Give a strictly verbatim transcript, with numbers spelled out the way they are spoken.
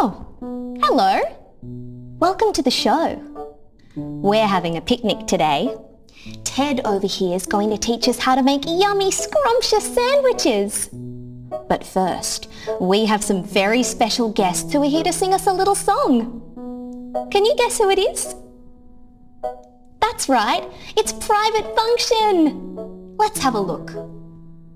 Oh, hello. Welcome to the show. We're having a picnic today. Ted over here is going to teach us how to make yummy, scrumptious sandwiches. But first, we have some very special guests who are here to sing us a little song. Can you guess who it is? That's right, it's Private Function. Let's have a look.